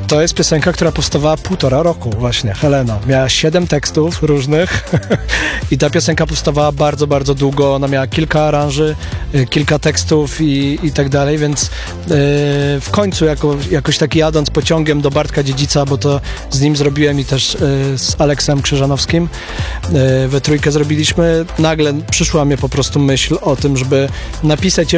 To jest piosenka, która powstawała 1,5 roku właśnie, Helena. Miała 7 tekstów różnych i ta piosenka powstawała bardzo, bardzo długo. Ona miała kilka aranży, kilka tekstów i tak dalej, więc w końcu jakoś tak jadąc pociągiem do Bartka Dziedzica, bo to z nim zrobiłem i też z Aleksem Krzyżanowskim we trójkę zrobiliśmy, nagle przyszła mnie po prostu myśl o tym, żeby napisać